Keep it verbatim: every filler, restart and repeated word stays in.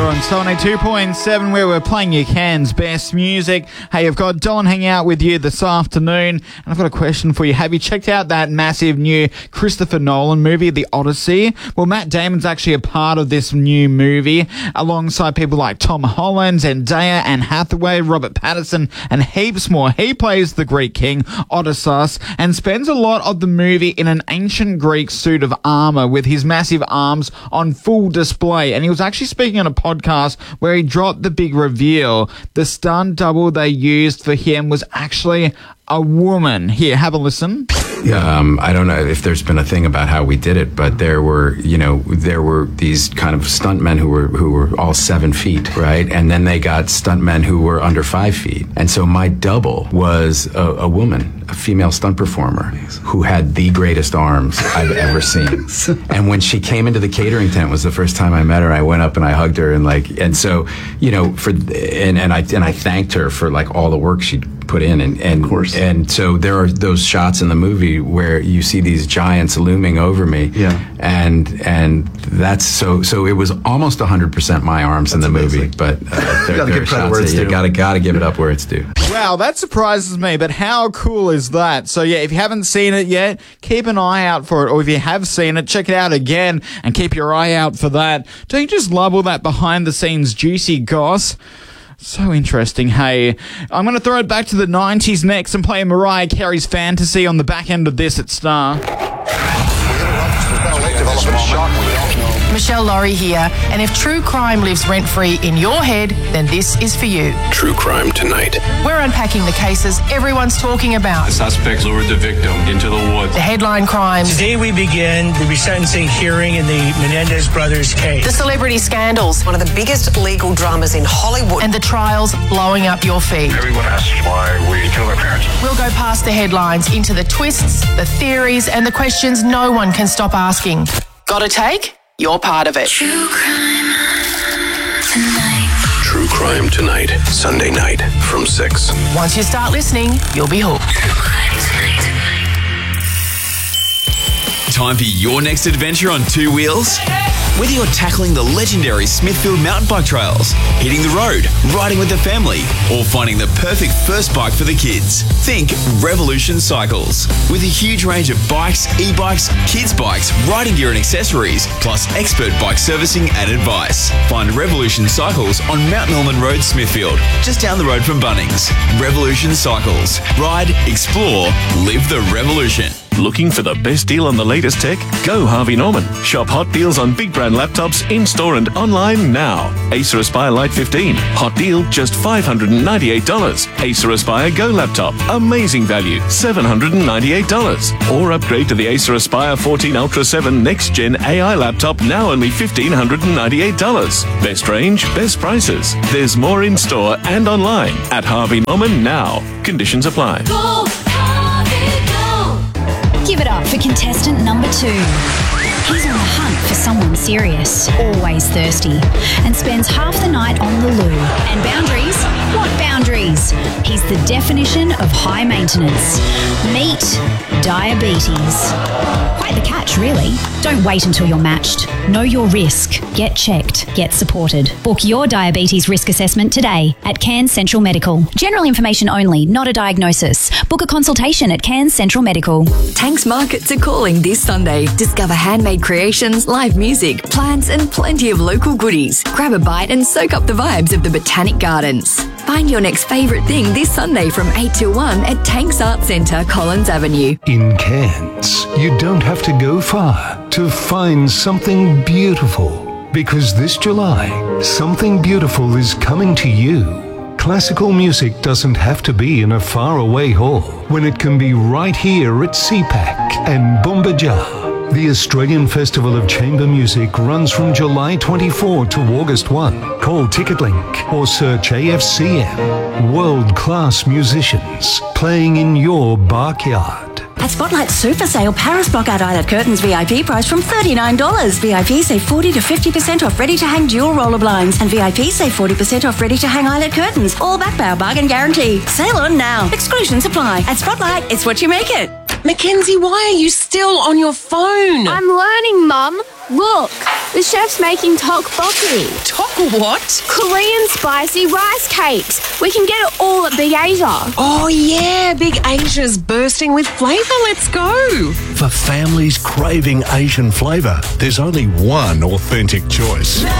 on seventy-two point seven, where we're playing your Can's best music. Hey, I've got Don hanging out with you this afternoon, and I've got a question for you. Have you checked out that massive new Christopher Nolan movie, The Odyssey? Well, Matt Damon's actually a part of this new movie, alongside people like Tom Holland, Zendaya, Anne Hathaway, Robert Pattinson, and heaps more. He plays the Greek king, Odysseus, and spends a lot of the movie in an ancient Greek suit of armor with his massive arms on full display. And he was actually speaking on a podcast where he dropped the big reveal. The stunt double they used for him was actually a woman. Here, have a listen. Yeah, um, I don't know if there's been a thing about how we did it, but there were, you know, there were these kind of stuntmen who were who were all seven feet, right? And then they got stuntmen who were under five feet. And so my double was a, a woman, a female stunt performer who had the greatest arms I've ever seen. And when she came into the catering tent, was the first time I met her. I went up and I hugged her, and like, and so, you know, for and and I and I thanked her for like all the work she'd put in, and and of course. And so there are those shots in the movie where you see these giants looming over me. Yeah. And and that's so so it was almost one hundred percent my arms that's in the amazing. movie, but uh, there, there are shots that you gotta gotta give it up where it's due. Wow, that surprises me, but how cool is that? So yeah, if you haven't seen it yet, keep an eye out for it, or if you have seen it, check it out again and keep your eye out for that. Don't you just love all that behind the scenes juicy goss? So interesting. Hey, I'm going to throw it back to the nineties next and play Mariah Carey's Fantasy on the back end of this at Star. Michelle Laurie here, and if true crime lives rent-free in your head, then this is for you. True Crime Tonight. We're unpacking the cases everyone's talking about. The suspects lured the victim into the woods. The headline crimes. Today we begin the resentencing hearing in the Menendez brothers case. The celebrity scandals. One of the biggest legal dramas in Hollywood. And the trials blowing up your feed. Everyone asks why we killed our parents. We'll go past the headlines into the twists, the theories, and the questions no one can stop asking. Got a take? You're part of it. True Crime Tonight. True Crime Tonight, Sunday night from six. Once you start listening, you'll be hooked. True Crime Tonight. Time for your next adventure on two wheels? Whether you're tackling the legendary Smithfield mountain bike trails, hitting the road, riding with the family, or finding the perfect first bike for the kids, think Revolution Cycles. With a huge range of bikes, e-bikes, kids' bikes, riding gear and accessories, plus expert bike servicing and advice. Find Revolution Cycles on Mount Norman Road, Smithfield, just down the road from Bunnings. Revolution Cycles. Ride, explore, live the revolution. Looking for the best deal on the latest tech? Go Harvey Norman. Shop hot deals on big brand laptops in-store and online now. Acer Aspire Lite fifteen. Hot deal, just five hundred ninety-eight dollars. Acer Aspire Go laptop. Amazing value, seven hundred ninety-eight dollars. Or upgrade to the Acer Aspire fourteen Ultra seven Next Gen A I laptop, now only one thousand five hundred ninety-eight dollars. Best range, best prices. There's more in-store and online at Harvey Norman now. Conditions apply. Go, Harvey, go. Give it up for contestant number two. He's on the hunt for someone serious, always thirsty, and spends half the night on the loo. And boundaries? What boundaries? He's the definition of high maintenance. Meet diabetes. Quite the catch, really. Don't wait until you're matched. Know your risk. Get checked. Get supported. Book your diabetes risk assessment today at Cairns Central Medical. General information only, not a diagnosis. Book a consultation at Cairns Central Medical. Tanks Markets are calling this Sunday. Discover handmade creations, live music, plants, and plenty of local goodies. Grab a bite and soak up the vibes of the Botanic Gardens. Find your next favourite thing this Sunday from eight till one at Tanks Arts Centre, Collins Avenue. In Cairns, you don't have to go far to find something beautiful. Because this July, something beautiful is coming to you. Classical music doesn't have to be in a faraway hall when it can be right here at C PAC and Bumbajar. The Australian Festival of Chamber Music runs from July twenty-fourth to August first. Call TicketLink or search A F C M. World-class musicians playing in your backyard. At Spotlight Super Sale, Paris Blockout Eyelet Curtains V I P price from thirty-nine dollars. V I P save forty to fifty percent off ready-to-hang dual roller blinds. And V I P save forty percent off ready-to-hang eyelet curtains. All backed by our bargain guarantee. Sale on now. Exclusions apply. At Spotlight, it's what you make it. Mackenzie, why are you still on your phone? I'm learning, Mum. Look, the chef's making tteokbokki. Tok what? Korean spicy rice cakes. We can get it all at Big Asia. Oh, yeah, Big Asia's bursting with flavour. Let's go. For families craving Asian flavour, there's only one authentic choice.